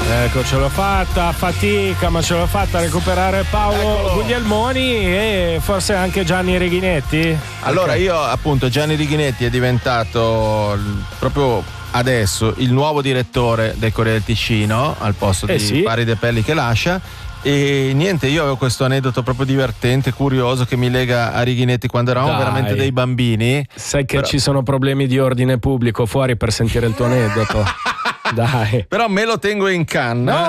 Ecco, ce l'ho fatta, fatica, ma ce l'ho fatta a recuperare Paolo Guglielmoni e forse anche Gianni Righinetti. Allora io appunto Gianni Righinetti è diventato proprio adesso il nuovo direttore del Corriere del Ticino al posto di Pari De Pelli che lascia. E niente, io avevo questo aneddoto proprio divertente, curioso, che mi lega a Righinetti quando eravamo veramente dei bambini. Sai che ci sono problemi di ordine pubblico fuori per sentire il tuo aneddoto. Dai. Però me lo tengo in canna. No!